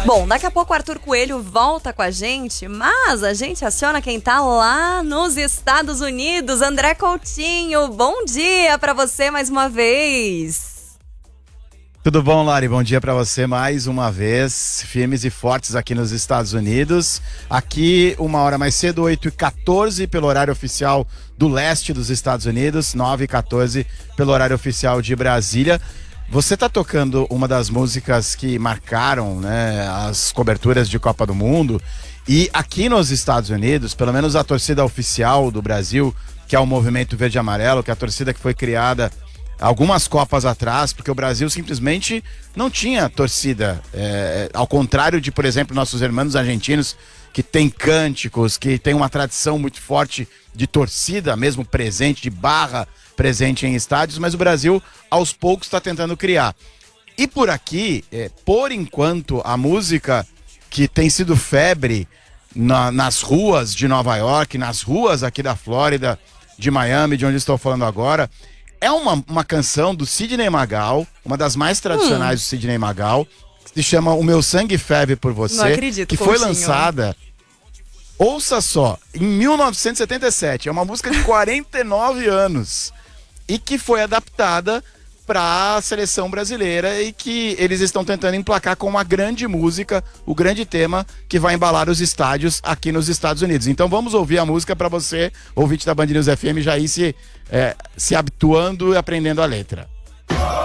Bom, daqui a pouco o Arthur Coelho volta com a gente, mas a gente aciona quem tá lá nos Estados Unidos. André Coutinho, bom dia pra você mais uma vez. Tudo bom, Lari? Bom dia pra você mais uma vez, firmes e fortes aqui nos Estados Unidos. Aqui, uma hora mais cedo, 8h14 pelo horário oficial do leste dos Estados Unidos, 9h14 pelo horário oficial de Brasília. Você tá tocando uma das músicas que marcaram, né, as coberturas de Copa do Mundo. E aqui nos Estados Unidos, pelo menos a torcida oficial do Brasil, que é o Movimento Verde e Amarelo, que é a torcida que foi criada algumas Copas atrás, porque o Brasil simplesmente não tinha torcida. Ao contrário de, por exemplo, nossos irmãos argentinos, que tem cânticos, que tem uma tradição muito forte de torcida, mesmo presente, de barra presente em estádios, mas o Brasil, aos poucos, está tentando criar. E por aqui, por enquanto, a música que tem sido febre nas ruas de Nova York, nas ruas aqui da Flórida, de Miami, de onde estou falando agora, é uma canção do Sidney Magal, uma das mais tradicionais do Sidney Magal, que se chama O Meu Sangue Ferve por Você. Não acredito, que foi lançada, ouça só, em 1977. É uma música de 49 anos e que foi adaptada para a seleção brasileira e que eles estão tentando emplacar com uma grande música, o grande tema que vai embalar os estádios aqui nos Estados Unidos. Então vamos ouvir a música para você, ouvinte da Band News FM, já ir se habituando e aprendendo a letra.